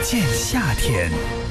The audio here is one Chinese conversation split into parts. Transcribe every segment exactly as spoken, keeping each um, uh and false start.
见夏天。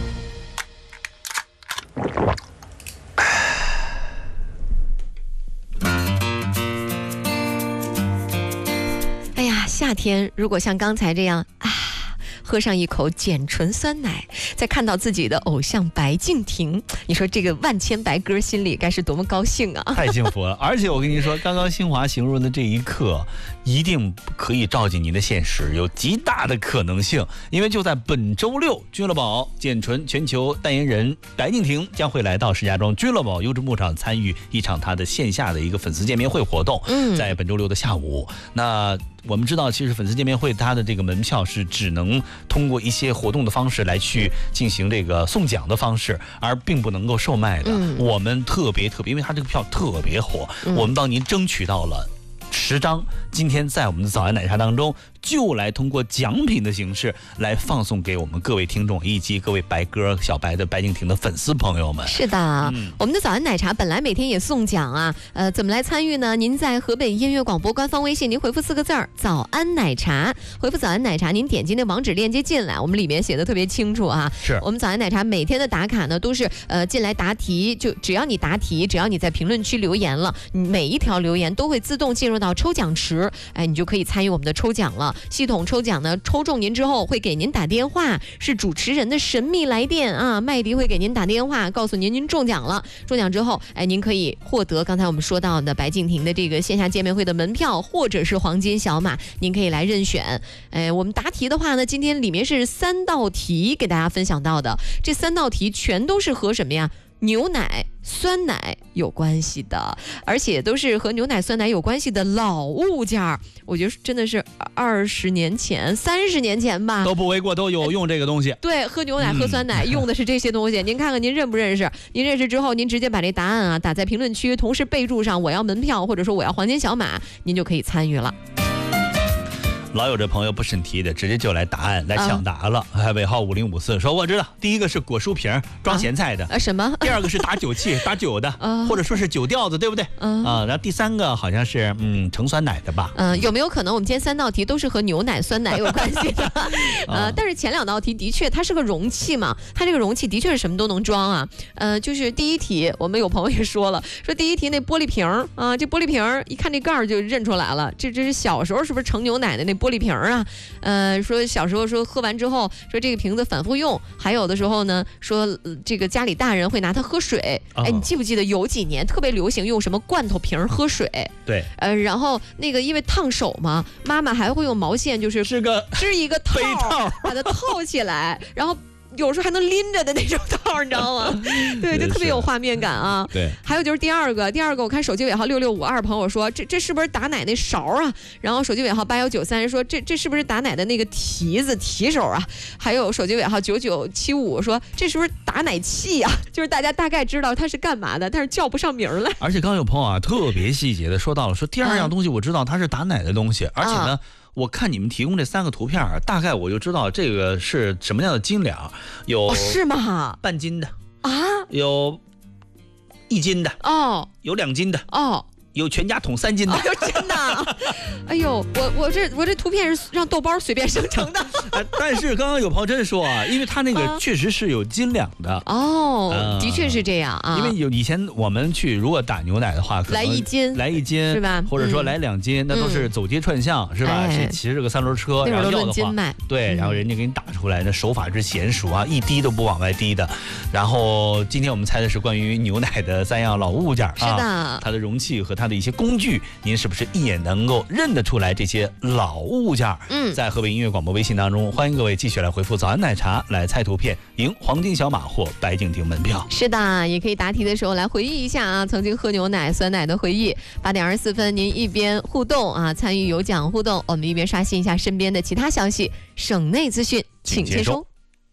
哎呀，夏天如果像刚才这样啊，喝上一口碱醇酸奶，再看到自己的偶像白敬亭，你说这个万千白鸽心里该是多么高兴啊！ 太幸福了！而且我跟您说，刚刚新华形容的这一刻，一定可以照进您的现实，有极大的可能性。因为就在本周六，君乐宝碱醇全球代言人白敬亭将会来到石家庄君乐宝优质牧场参与一场他的线下的一个粉丝见面会活动。嗯，在本周六的下午，那我们知道，其实粉丝见面会它的这个门票是只能通过一些活动的方式来去进行这个送奖的方式，而并不能够售卖的。嗯、我们特别特别，因为它这个票特别火，嗯、我们帮您争取到了十张。今天在我们的早安奶茶当中，就来通过奖品的形式来放送给我们各位听众以及各位白鸽小白的白敬亭的粉丝朋友们。 是的，嗯、我们的早安奶茶本来每天也送奖啊，呃，怎么来参与呢？您在河北音乐广播官方微信，您回复四个字儿“早安奶茶”，回复“早安奶茶”，您点击那网址链接进来，我们里面写的特别清楚啊。 是我们早安奶茶每天的打卡呢，都是呃进来答题，就只要你答题，只要你在评论区留言了，每一条留言都会自动进入到抽奖池，哎，你就可以参与我们的抽奖了。系统抽奖呢，抽中您之后会给您打电话，是主持人的神秘来电啊，麦迪会给您打电话，告诉您您中奖了。中奖之后，哎，您可以获得刚才我们说到的白敬亭的这个线下见面会的门票，或者是黄金小马，您可以来任选。哎，我们答题的话呢，今天里面是三道题给大家分享到的，这三道题全都是和什么呀？牛奶、酸奶有关系的，而且都是和牛奶、酸奶有关系的老物件。我觉得真的是二十年前、三十年前吧， 都不为过，都有用这个东西。 对，喝牛奶、喝酸奶、嗯、用的是这些东西。您看看您认不认识？您认识之后，您直接把这答案啊打在评论区，同时备注上我要门票，或者说我要黄金小马，您就可以参与了。 老有这朋友不审题的，直接就来答案来抢答了。还、啊、尾号五零五四说我知道，第一个是果蔬瓶装咸菜的， 啊、什么？ 第二个是打酒器打酒的，啊、或者说是酒吊子，对不对？啊，啊然后第三个好像是嗯盛酸奶的吧？嗯、 啊，有没有可能我们今天三道题都是和牛奶、酸奶有关系的？呃，但是前两道题的确它是个容器嘛，它这个容器的确是什么都能装啊。呃，就是第一题，我们有朋友也说了，说第一题那玻璃瓶啊，这玻璃瓶一看这盖儿就认出来了，这这是小时候是不是盛牛奶的那玻璃瓶啊？呃，说小时候说喝完之后，说这个瓶子反复用，还有的时候呢，说、呃、这个家里大人会拿它喝水。哎，你记不记得有几年特别流行用什么罐头瓶喝水？ 对， 呃，然后那个因为烫手嘛，妈妈还会用毛线，就是是个织一个套， 套把它套起来，然后。有时候还能拎着的那种套，你知道吗？对，就特别有画面感啊。 对， 还有就是第二个，第二个我看手机尾号六六五二朋友说，这这是不是打奶那勺啊？然后手机尾号八幺九三说，这这是不是打奶的那个提子提手啊？还有手机尾号九九七五说，这是不是打奶器啊？就是大家大概知道它是干嘛的，但是叫不上名来。 而且刚刚有朋友啊，特别细节的说到了，说第二样东西我知道它是打奶的东西，而且呢。啊我看你们提供这三个图片，大概我就知道这个是什么样的斤两，有、 哦、是吗？ 半斤的啊， 有一斤的哦， 有两斤的哦。 有全家桶三斤的， 哎呦真的，哎呦，我我这我这图片是让豆包随便生成的。 但是刚刚有朋友真说啊，因为他那个确实是有斤两的哦、呃，的确是这样啊。 因为有以前我们去如果打牛奶的话，可能来一斤， 来一斤是吧？ 或者说来两斤，嗯、那都是走街串巷、嗯、是吧？ 哎、 是骑着个三轮车，然后要的话，对，然后人家给你打出来，那手法之娴熟啊，一滴都不往外滴的。然后今天我们猜的是关于牛奶的三样老物件啊， 是的， 它的容器和它的一些工具。您是不是一眼能够认得出来这些老物件？嗯，在河北音乐广播微信当中，欢迎各位继续来回复早安奶茶来猜图片，赢黄金小马或白敬亭门票。 是的，也可以答题的时候来回忆一下啊，曾经喝牛奶、酸奶的回忆。八点二十四分，您一边互动啊，参与有奖互动，我们一边刷新一下身边的其他消息，省内资讯，请接收。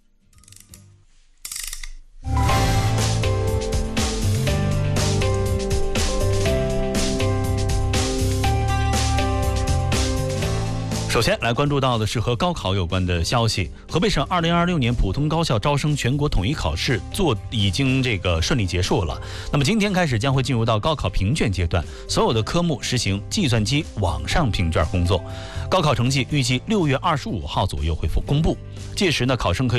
首先来关注到的是和高考有关的消息。河北省二零二六年普通高校招生全国统一考试做已经这个顺利结束了。那么今天开始将会进入到高考评卷阶段，所有的科目实行计算机网上评卷工作。高考成绩预计六月二十五号左右会公布，届时呢，考生可以